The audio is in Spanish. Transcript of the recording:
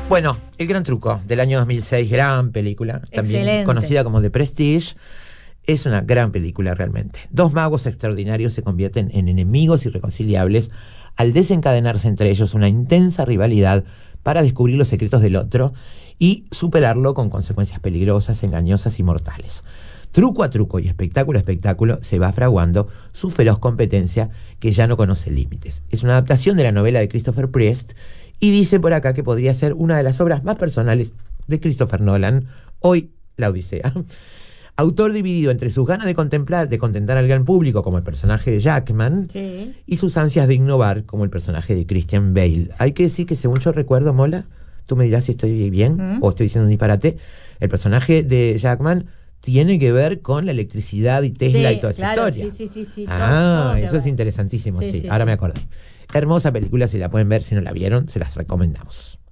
Bueno, El Gran Truco, del año 2006, gran película, también Excelente. conocida como The Prestige. Es una gran película realmente. Dos magos extraordinarios se convierten en enemigos irreconciliables al desencadenarse entre ellos una intensa rivalidad para descubrir los secretos del otro y superarlo con consecuencias peligrosas, engañosas y mortales. Truco a truco y espectáculo a espectáculo se va fraguando su feroz competencia que ya no conoce límites. Es una adaptación de la novela de Christopher Priest y dice por acá que podría ser una de las obras más personales de Christopher Nolan, hoy La Odisea. Autor dividido entre sus ganas de contentar al gran público como el personaje de Jackman, Sí. y sus ansias de innovar como el personaje de Christian Bale. Hay que decir que según yo recuerdo, Mola, tú me dirás si estoy bien o estoy diciendo un disparate, el personaje de Jackman tiene que ver con la electricidad y Tesla y toda esa claro, historia. Sí. Ah, todo eso es que ver. interesantísimo, Sí, sí. sí, Ahora sí. me acordé. Hermosa película, si la pueden ver, si no la vieron, se las recomendamos.